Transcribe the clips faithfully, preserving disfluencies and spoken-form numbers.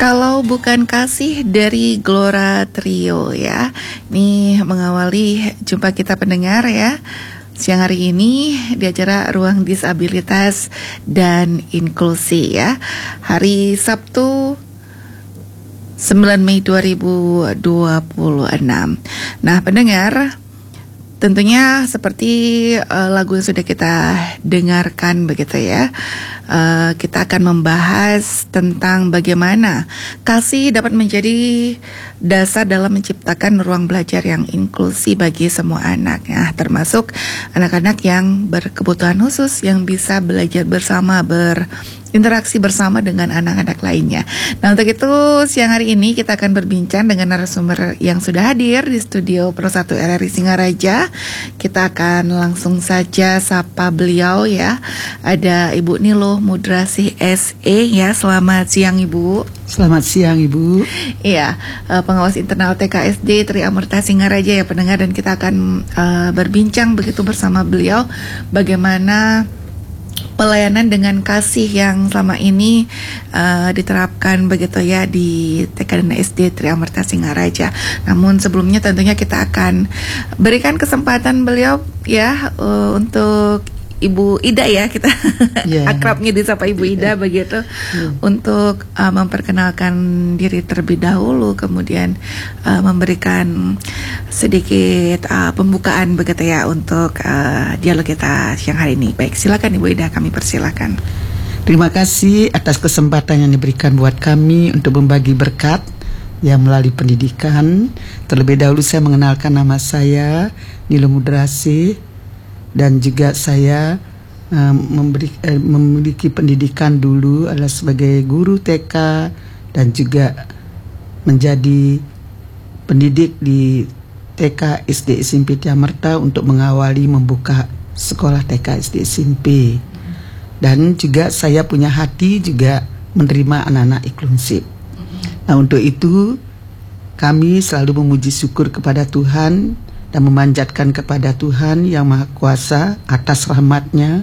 Kalau bukan kasih dari Glora Trio ya. Ini mengawali jumpa kita pendengar ya. Siang hari ini di acara Ruang Disabilitas dan Inklusi ya. Hari Sabtu sembilan Mei dua ribu dua puluh enam. Nah, pendengar, tentunya seperti uh, lagu yang sudah kita dengarkan begitu ya. Uh, kita akan membahas tentang bagaimana kasih dapat menjadi dasar dalam menciptakan ruang belajar yang inklusi bagi semua anak ya, termasuk anak-anak yang berkebutuhan khusus yang bisa belajar bersama, berinteraksi bersama dengan anak-anak lainnya. Nah, untuk itu siang hari ini kita akan berbincang dengan narasumber yang sudah hadir di studio Pro satu R R I Singaraja. Kita akan langsung saja sapa beliau ya. Ada Ibu Nilo Mudrasih S E ya. Selamat siang Ibu. Selamat siang Ibu. Iya, pengawas internal T K S D Tri Amerta Singaraja ya pendengar, dan kita akan uh, berbincang begitu bersama beliau bagaimana pelayanan dengan kasih yang selama ini uh, diterapkan begitu ya di T K dan S D Tri Amerta Singaraja. Namun sebelumnya tentunya kita akan berikan kesempatan beliau ya uh, untuk Ibu Ida ya, kita yeah. akrabnya disapa Ibu Ida begitu yeah. untuk uh, memperkenalkan diri terlebih dahulu, kemudian uh, memberikan sedikit uh, pembukaan begitu ya untuk uh, dialog kita siang hari ini. Baik, silakan Ibu Ida, kami persilakan. Terima kasih atas kesempatan yang diberikan buat kami untuk membagi berkat yang melalui pendidikan. Terlebih dahulu saya mengenalkan nama saya Nilo Mudrasih. Dan juga saya um, memberi, eh, memiliki pendidikan dulu adalah sebagai guru T K dan juga menjadi pendidik di T K S D S M P Tri Amerta untuk mengawali membuka sekolah T K S D S M P. Dan juga saya punya hati juga menerima anak-anak inklusif. Nah, untuk itu kami selalu memuji syukur kepada Tuhan dan memanjatkan kepada Tuhan Yang Maha Kuasa atas rahmat-Nya,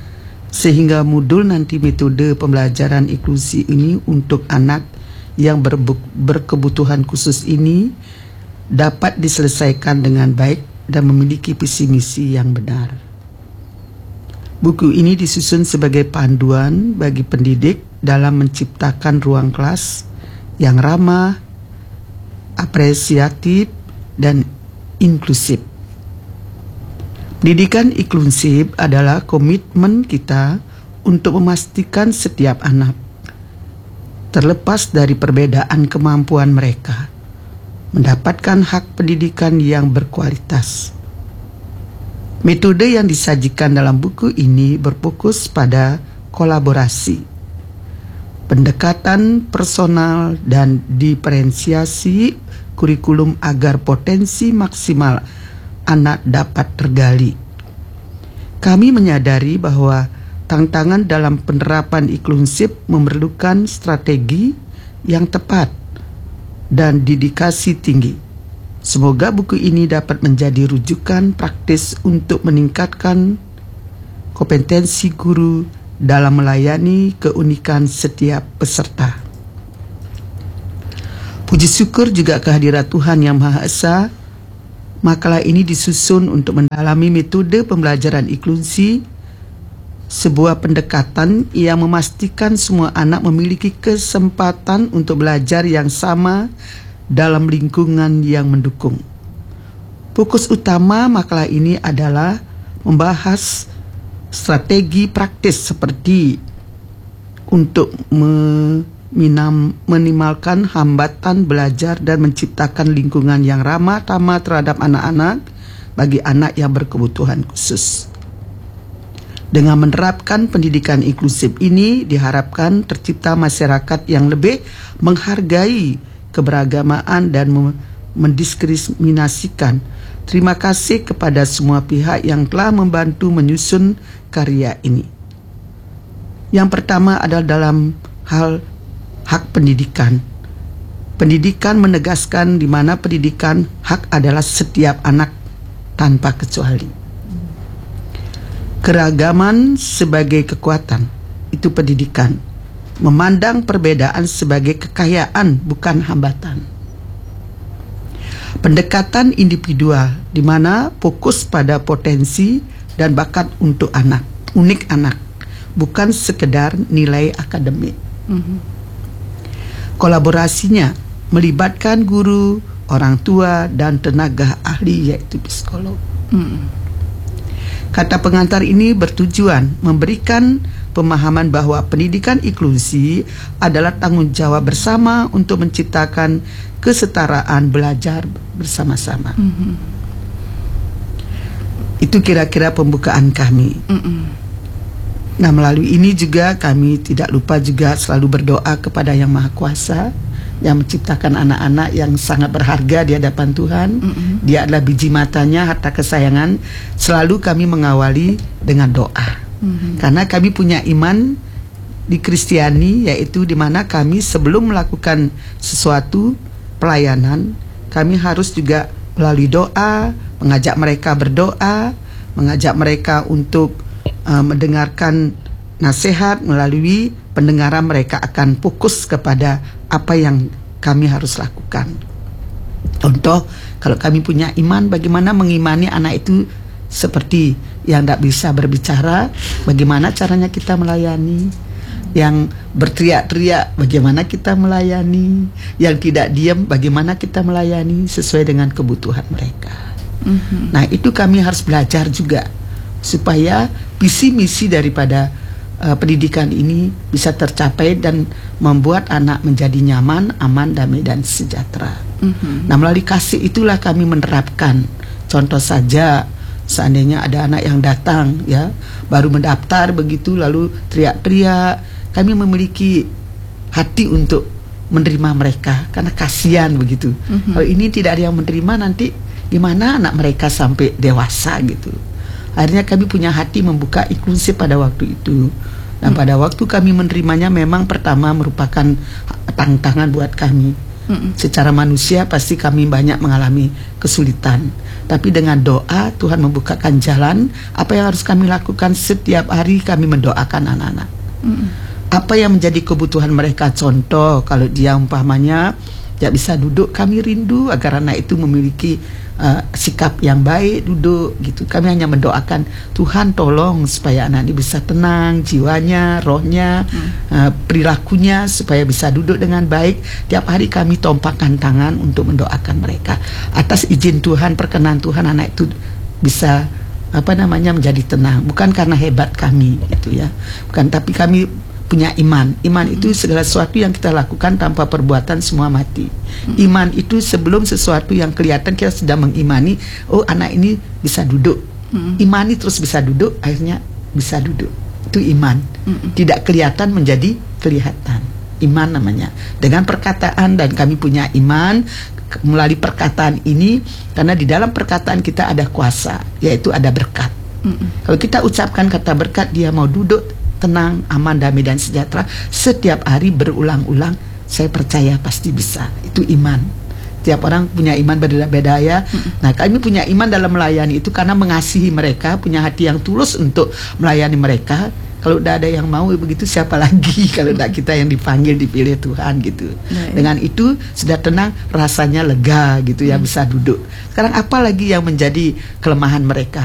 sehingga modul nanti metode pembelajaran inklusi ini untuk anak yang ber- berkebutuhan khusus ini dapat diselesaikan dengan baik dan memiliki visi misi yang benar. Buku ini disusun sebagai panduan bagi pendidik dalam menciptakan ruang kelas yang ramah, apresiatif, dan inklusif. Pendidikan inklusif adalah komitmen kita untuk memastikan setiap anak, terlepas dari perbedaan kemampuan mereka, mendapatkan hak pendidikan yang berkualitas. Metode yang disajikan dalam buku ini berfokus pada kolaborasi, pendekatan personal, dan diferensiasi kurikulum agar potensi maksimal anak dapat tergali. Kami menyadari bahwa tantangan dalam penerapan inklusif memerlukan strategi yang tepat dan dedikasi tinggi. Semoga buku ini dapat menjadi rujukan praktis untuk meningkatkan kompetensi guru dalam melayani keunikan setiap peserta. Puji syukur juga kehadirat Tuhan Yang Maha Esa. Makalah ini disusun untuk mendalami metode pembelajaran inklusi, sebuah pendekatan yang memastikan semua anak memiliki kesempatan untuk belajar yang sama dalam lingkungan yang mendukung. Fokus utama makalah ini adalah membahas strategi praktis seperti untuk me- Minam, minimalkan hambatan belajar dan menciptakan lingkungan yang ramah tamah terhadap anak-anak bagi anak yang berkebutuhan khusus. Dengan menerapkan pendidikan inklusif ini diharapkan tercipta masyarakat yang lebih menghargai keberagamaan dan mendiskriminasikan. Terima kasih kepada semua pihak yang telah membantu menyusun karya ini. Yang pertama adalah dalam hal hak pendidikan. Pendidikan menegaskan di mana pendidikan hak adalah setiap anak tanpa kecuali. Keragaman sebagai kekuatan, itu pendidikan. memandang perbedaan sebagai kekayaan bukan hambatan. Pendekatan individual di mana fokus pada potensi dan bakat untuk anak, unik anak, bukan sekedar nilai akademik. Mm-hmm. Kolaborasinya melibatkan guru, orang tua, dan tenaga ahli yaitu psikolog. Mm-hmm. Kata pengantar ini bertujuan memberikan pemahaman bahwa pendidikan inklusi adalah tanggung jawab bersama untuk menciptakan kesetaraan belajar bersama-sama. Mm-hmm. Itu kira-kira pembukaan kami. Mm-hmm. Nah, melalui ini juga kami tidak lupa juga selalu berdoa kepada Yang Maha Kuasa yang menciptakan anak-anak yang sangat berharga di hadapan Tuhan. Mm-hmm. Dia adalah biji matanya, harta kesayangan. Selalu kami mengawali dengan doa. Mm-hmm. Karena kami punya iman di Kristiani, yaitu di mana kami sebelum melakukan sesuatu pelayanan, kami harus juga melalui doa, mengajak mereka berdoa, mengajak mereka untuk uh, mendengarkan nasihat. Melalui pendengaran mereka akan fokus kepada apa yang kami harus lakukan. Contoh, kalau kami punya iman, bagaimana mengimani anak itu seperti yang tidak bisa berbicara, bagaimana caranya kita melayani. Yang berteriak-teriak, bagaimana kita melayani. Yang tidak diam, bagaimana kita melayani sesuai dengan kebutuhan mereka. Mm-hmm. Nah, itu kami harus belajar juga supaya visi misi daripada uh, pendidikan ini bisa tercapai dan membuat anak menjadi nyaman, aman, damai, dan sejahtera. Mm-hmm. Nah, melalui kasih itulah kami menerapkan. Contoh saja, seandainya ada anak yang datang, ya, baru mendaftar begitu, lalu teriak-teriak, kami memiliki hati untuk menerima mereka karena kasihan begitu. Mm-hmm. Kalau ini tidak ada yang menerima, nanti gimana anak mereka sampai dewasa gitu. Akhirnya kami punya hati membuka inklusi pada waktu itu. Dan mm-hmm. pada waktu kami menerimanya memang pertama merupakan tantangan buat kami. Mm-hmm. Secara manusia pasti kami banyak mengalami kesulitan. Tapi dengan doa Tuhan membukakan jalan. Apa yang harus kami lakukan setiap hari, kami mendoakan anak-anak. Mm-hmm. Apa yang menjadi kebutuhan mereka. Contoh, kalau dia umpamanya tidak bisa duduk, kami rindu agar anak itu memiliki uh, sikap yang baik, duduk gitu. Kami hanya mendoakan, Tuhan tolong supaya anak ini bisa tenang, jiwanya, rohnya, hmm. uh, perilakunya, supaya bisa duduk dengan baik. Tiap hari kami tompakkan tangan untuk mendoakan mereka. Atas izin Tuhan, perkenan Tuhan, anak itu bisa apa namanya menjadi tenang. Bukan karena hebat kami itu ya, bukan, tapi kami punya iman. Iman itu segala sesuatu yang kita lakukan tanpa perbuatan semua mati. Iman itu sebelum sesuatu yang kelihatan kita sudah mengimani, oh anak ini bisa duduk. Imani terus bisa duduk, akhirnya bisa duduk. Itu iman. Tidak kelihatan menjadi kelihatan. Iman namanya. Dengan perkataan, dan kami punya iman melalui perkataan ini, karena di dalam perkataan kita ada kuasa, yaitu ada berkat. Kalau kita ucapkan kata berkat, dia mau duduk tenang, aman, damai, dan sejahtera setiap hari berulang-ulang, saya percaya pasti bisa. Itu iman. Tiap orang punya iman berbeda-beda ya. Mm-hmm. Nah, kami punya iman dalam melayani itu karena mengasihi mereka, punya hati yang tulus untuk melayani mereka. Kalau udah ada yang mau begitu, siapa lagi kalau tidak kita yang dipanggil, dipilih Tuhan gitu. Nah, dengan itu sudah tenang, rasanya lega gitu ya, mm. bisa duduk. Sekarang apa lagi yang menjadi kelemahan mereka?